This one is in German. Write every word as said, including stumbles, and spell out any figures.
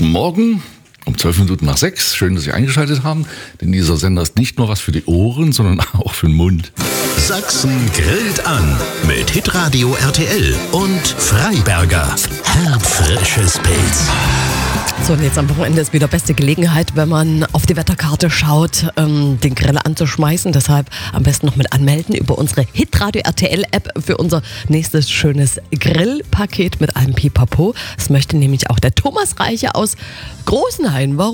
Morgen um zwölf Minuten nach sechs. Schön, dass Sie eingeschaltet haben, denn dieser Sender ist nicht nur was für die Ohren, sondern auch für den Mund. Sachsen grillt an mit Hitradio R T L und Freiberger. Herbfrisches Pilz. So, und jetzt am Wochenende ist wieder beste Gelegenheit, wenn man auf die Wetterkarte schaut, ähm, den Grill anzuschmeißen. Deshalb am besten noch mit anmelden über unsere Hitradio R T L App für unser nächstes schönes Grillpaket mit einem Pipapo. Das möchte nämlich auch der Thomas Reiche aus Großenhain. Warum?